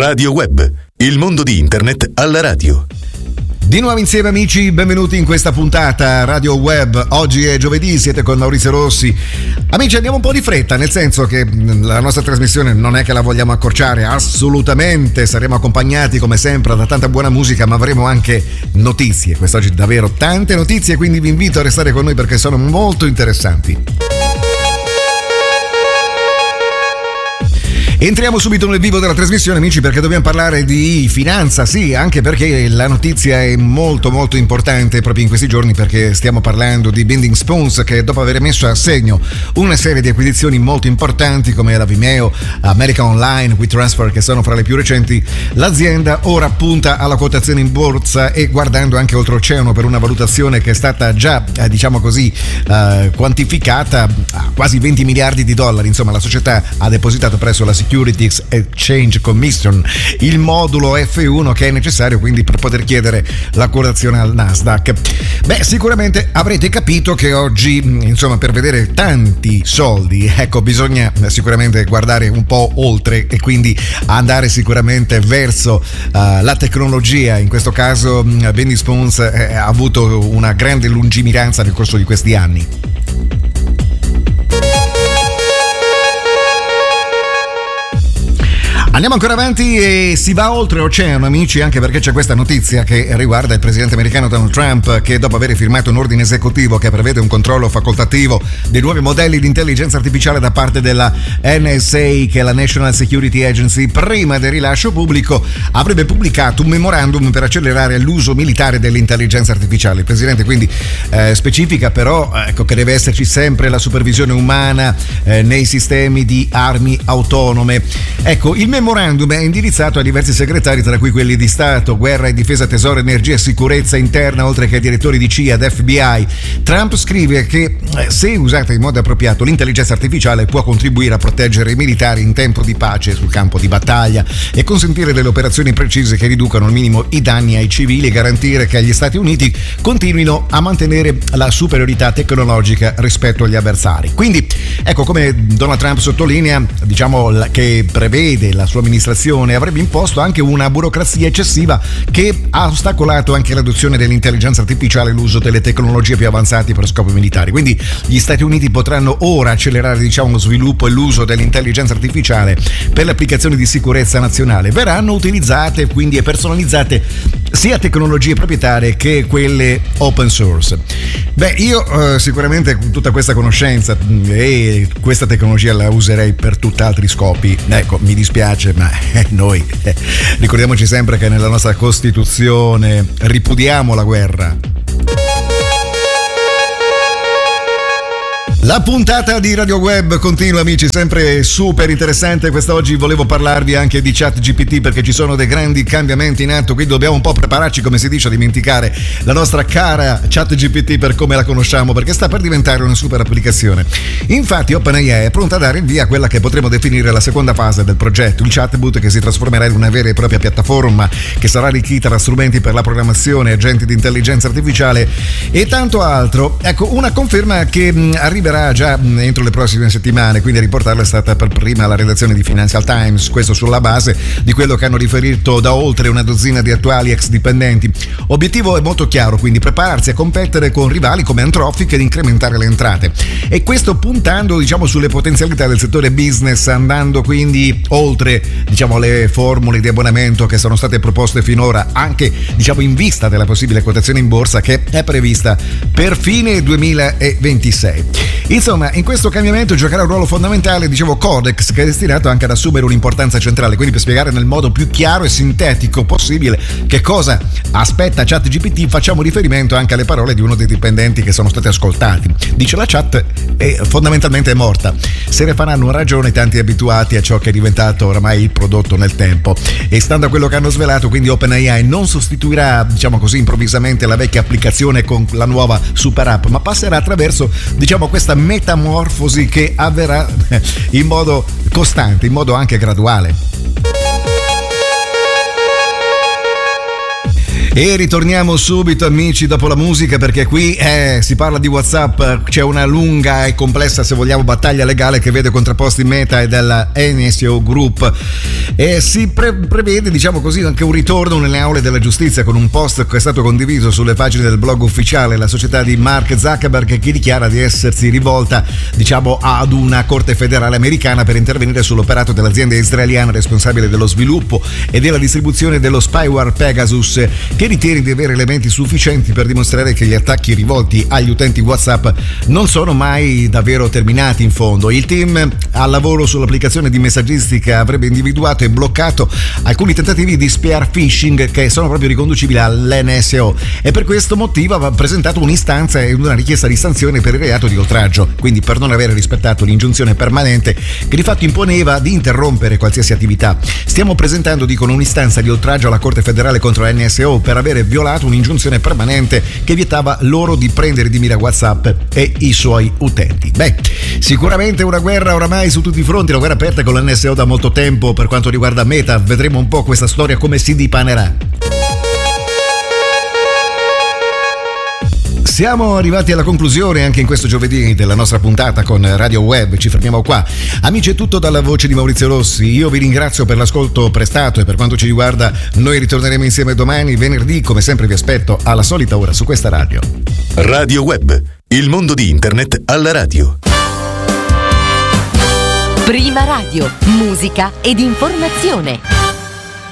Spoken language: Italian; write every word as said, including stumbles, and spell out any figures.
Radio Web, il mondo di Internet alla radio. Di nuovo insieme amici, benvenuti in questa puntata Radio Web. Oggi è giovedì, siete con Maurizio Rossi. Amici, andiamo un po' di fretta, nel senso che la nostra trasmissione non è che la vogliamo accorciare, assolutamente. Saremo accompagnati come sempre da tanta buona musica, ma avremo anche notizie. Quest'oggi davvero tante notizie, quindi vi invito a restare con noi perché sono molto interessanti. Entriamo subito nel vivo della trasmissione, amici, perché dobbiamo parlare di finanza, sì, anche perché la notizia è molto molto importante proprio in questi giorni, perché stiamo parlando di Bending Spoons, che dopo aver messo a segno una serie di acquisizioni molto importanti come la Vimeo, America Online, WeTransfer, che sono fra le più recenti, l'azienda ora punta alla quotazione in borsa e guardando anche oltreoceano per una valutazione che è stata già, eh, diciamo così, eh, quantificata a quasi venti miliardi di dollari. Insomma, la società ha depositato presso la Securities Exchange Commission il modulo F uno che è necessario quindi per poter chiedere la quotazione al Nasdaq. Beh, sicuramente avrete capito che oggi, insomma, per vedere tanti soldi, ecco, bisogna sicuramente guardare un po' oltre e quindi andare sicuramente verso uh, la tecnologia. In questo caso uh, Bending Spoons eh, ha avuto una grande lungimiranza nel corso di questi anni. Andiamo ancora avanti e si va oltre oceano, amici, anche perché c'è questa notizia che riguarda il presidente americano Donald Trump, che dopo aver firmato un ordine esecutivo che prevede un controllo facoltativo dei nuovi modelli di intelligenza artificiale da parte della N S A, che è la National Security Agency, prima del rilascio pubblico avrebbe pubblicato un memorandum per accelerare l'uso militare dell'intelligenza artificiale. Il presidente quindi eh, specifica però ecco, che deve esserci sempre la supervisione umana eh, nei sistemi di armi autonome. Ecco, il Il memorandum è indirizzato a diversi segretari, tra cui quelli di Stato, Guerra e Difesa, Tesoro, Energia e Sicurezza Interna, oltre che ai direttori di C I A ed F B I. Trump scrive che se usata in modo appropriato l'intelligenza artificiale può contribuire a proteggere i militari in tempo di pace sul campo di battaglia e consentire delle operazioni precise che riducano al minimo i danni ai civili e garantire che gli Stati Uniti continuino a mantenere la superiorità tecnologica rispetto agli avversari. Quindi, ecco, come Donald Trump sottolinea, diciamo che prevede la sua amministrazione avrebbe imposto anche una burocrazia eccessiva che ha ostacolato anche l'adozione dell'intelligenza artificiale e l'uso delle tecnologie più avanzate per scopi militari. Quindi gli Stati Uniti potranno ora accelerare, diciamo, lo sviluppo e l'uso dell'intelligenza artificiale per le applicazioni di sicurezza nazionale. Verranno utilizzate quindi e personalizzate sia tecnologie proprietarie che quelle open source. Beh, io eh, sicuramente con tutta questa conoscenza e questa tecnologia la userei per tutt'altri scopi. Ecco, mi dispiace, ma eh, noi eh, ricordiamoci sempre che nella nostra Costituzione ripudiamo la guerra. La puntata di Radio Web continua, amici, sempre super interessante. Quest'oggi volevo parlarvi anche di ChatGPT perché ci sono dei grandi cambiamenti in atto, quindi dobbiamo un po' prepararci, come si dice, a dimenticare la nostra cara ChatGPT per come la conosciamo, perché sta per diventare una super applicazione. Infatti OpenAI è pronta a dare il via a quella che potremo definire la seconda fase del progetto, il chatbot, che si trasformerà in una vera e propria piattaforma che sarà arricchita da strumenti per la programmazione, agenti di intelligenza artificiale e tanto altro. Ecco, una conferma che mh, arriverà già entro le prossime settimane, quindi a riportarla è stata per prima la redazione di Financial Times, questo sulla base di quello che hanno riferito da oltre una dozzina di attuali ex dipendenti. Obiettivo è molto chiaro, quindi prepararsi a competere con rivali come Anthropic ed incrementare le entrate, e questo puntando, diciamo, sulle potenzialità del settore business, andando quindi oltre, diciamo, le formule di abbonamento che sono state proposte finora, anche, diciamo, in vista della possibile quotazione in borsa che è prevista per fine duemilaventisei. Insomma, in questo cambiamento giocherà un ruolo fondamentale, dicevo, Codex, che è destinato anche ad assumere un'importanza centrale, quindi per spiegare nel modo più chiaro e sintetico possibile che cosa aspetta ChatGPT facciamo riferimento anche alle parole di uno dei dipendenti che sono stati ascoltati. Dice: la chat è fondamentalmente morta, se ne faranno ragione tanti abituati a ciò che è diventato oramai il prodotto nel tempo, e stando a quello che hanno svelato, quindi OpenAI non sostituirà, diciamo così, improvvisamente la vecchia applicazione con la nuova super app, ma passerà attraverso, diciamo, questa metamorfosi che avverrà in modo costante, in modo anche graduale. E ritorniamo subito, amici, dopo la musica, perché qui eh, si parla di WhatsApp. C'è una lunga e complessa, se vogliamo, battaglia legale che vede contrapposti Meta e della N S O Group, e si pre- prevede, diciamo così, anche un ritorno nelle aule della giustizia, con un post che è stato condiviso sulle pagine del blog ufficiale la società di Mark Zuckerberg, che dichiara di essersi rivolta, diciamo, ad una corte federale americana per intervenire sull'operato dell'azienda israeliana responsabile dello sviluppo e della distribuzione dello spyware Pegasus, che ritiene di avere elementi sufficienti per dimostrare che gli attacchi rivolti agli utenti WhatsApp non sono mai davvero terminati in fondo. Il team al lavoro sull'applicazione di messaggistica avrebbe individuato e bloccato alcuni tentativi di spear phishing che sono proprio riconducibili all'N S O, e per questo motivo aveva presentato un'istanza e una richiesta di sanzione per il reato di oltraggio, quindi per non aver rispettato l'ingiunzione permanente che di fatto imponeva di interrompere qualsiasi attività. Stiamo presentando, dicono, un'istanza di oltraggio alla Corte federale contro N S O per avere violato un'ingiunzione permanente che vietava loro di prendere di mira WhatsApp e i suoi utenti. Beh, sicuramente una guerra oramai su tutti i fronti, una guerra aperta con l'N S O da molto tempo per quanto riguarda Meta. Vedremo un po' questa storia come si dipanerà. Siamo arrivati alla conclusione anche in questo giovedì della nostra puntata con Radio Web. Ci fermiamo qua. Amici, è tutto dalla voce di Maurizio Rossi. Io vi ringrazio per l'ascolto prestato e per quanto ci riguarda noi ritorneremo insieme domani, venerdì. Come sempre vi aspetto alla solita ora su questa radio. Radio Web, il mondo di internet alla radio. Prima Radio, musica ed informazione.